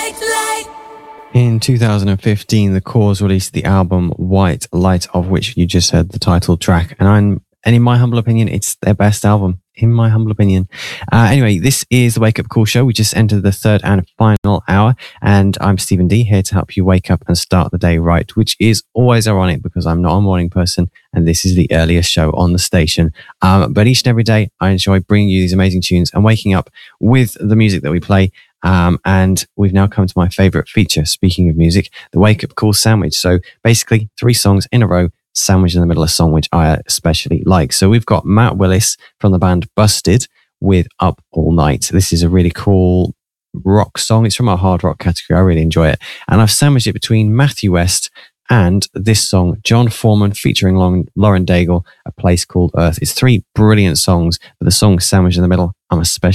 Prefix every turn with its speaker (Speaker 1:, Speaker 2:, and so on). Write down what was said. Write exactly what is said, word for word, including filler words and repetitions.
Speaker 1: In two thousand fifteen, The Cause released the album White Light, of which you just heard the title track. And I'm, and in my humble opinion, it's their best album, in my humble opinion. Uh, anyway, this is the Wake Up Call Show. We just entered the third and final hour, and I'm Stephen D, here to help you wake up and start the day right, which is always ironic because I'm not a morning person, and this is the earliest show on the station. Um, but each and every day, I enjoy bringing you these amazing tunes and waking up with the music that we play. Um, and we've now come to my favorite feature, speaking of music, the Wake Up Call Sandwich. So basically three songs in a row, sandwich in the middle of a song, which I especially like. So we've got Matt Willis from the band Busted with Up All Night. This is a really cool rock song. It's from our hard rock category. I really enjoy it. And I've sandwiched it between Matthew West and this song, John Foreman featuring Lauren Daigle, A Place Called Earth. It's three brilliant songs, but the song sandwiched in the middle, I'm especially